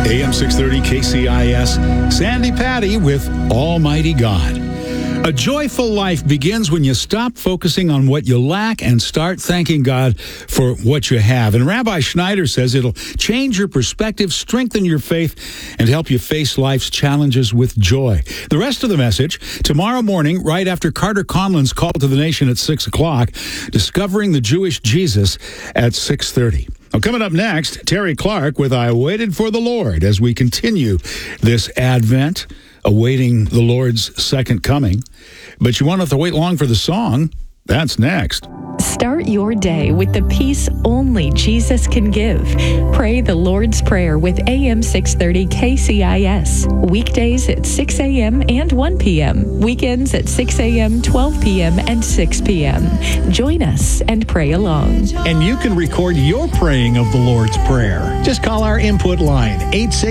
AM 630 KCIS, Sandy Patty with Almighty God. A joyful life begins when you stop focusing on what you lack and start thanking God for what you have. And Rabbi Schneider says it'll change your perspective, strengthen your faith, and help you face life's challenges with joy. The rest of the message, tomorrow morning, right after Carter Conlon's call to the nation at 6 o'clock, Discovering the Jewish Jesus at 6:30. Now, coming up next, Terry Clark with I Waited for the Lord as we continue this Advent, awaiting the Lord's second coming. But you won't have to wait long for the song. That's next. Start your day with the peace only Jesus can give. Pray the Lord's Prayer with AM 630 KCIS. Weekdays at 6 a.m. and 1 p.m. Weekends at 6 a.m., 12 p.m., and 6 p.m. Join us and pray along. And you can record your praying of the Lord's Prayer. Just call our input line,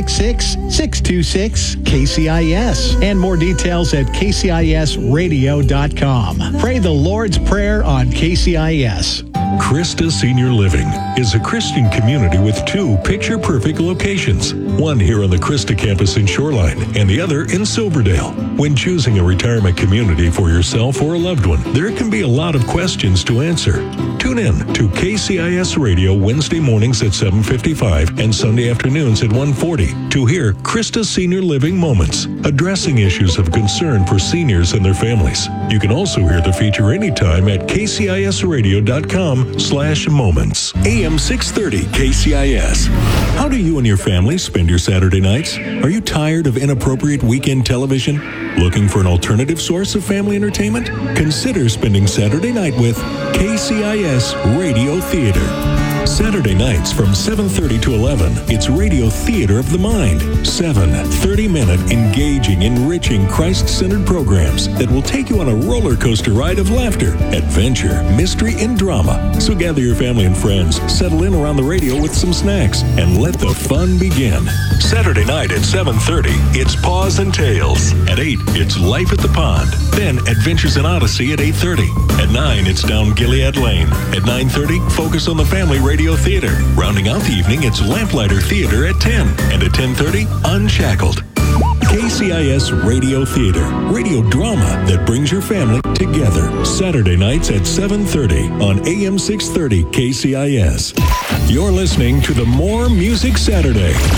866-626-KCIS. And more details at kcisradio.com. Pray the Lord's Prayer on KCIS. Christa Senior Living is a Christian community with two picture-perfect locations, one here on the Christa campus in Shoreline and the other in Silverdale. When choosing a retirement community for yourself or a loved one, there can be a lot of questions to answer. Tune in to KCIS Radio Wednesday mornings at 7:55 and Sunday afternoons at 1:40 to hear Christa Senior Living Moments, addressing issues of concern for seniors and their families. You can also hear the feature anytime at kcisradio.com/moments. AM 630 KCIS. How do you and your family spend your Saturday nights? Are you tired of inappropriate weekend television? Looking for an alternative source of family entertainment? Consider spending Saturday night with KCIS Radio Theater. Saturday nights from 7:30 to 11, it's Radio Theater of the Mind. 7 30-minute, engaging, enriching, Christ-centered programs that will take you on a roller coaster ride of laughter, adventure, mystery, and drama. So gather your family and friends, settle in around the radio with some snacks, and let the fun begin. Saturday night at 7:30, it's Paws and Tales. At 8, it's Life at the Pond. Then Adventures in Odyssey at 8:30. At 9, it's Down Gilead Lane. At 9:30, Focus on the Family Radio Theater. Rounding out the evening, it's Lamplighter Theater at 10. And at 10:30, Unshackled. KCIS Radio Theater. Radio drama that brings your family together. Saturday nights at 7:30 on AM 630 KCIS. You're listening to the More Music Saturday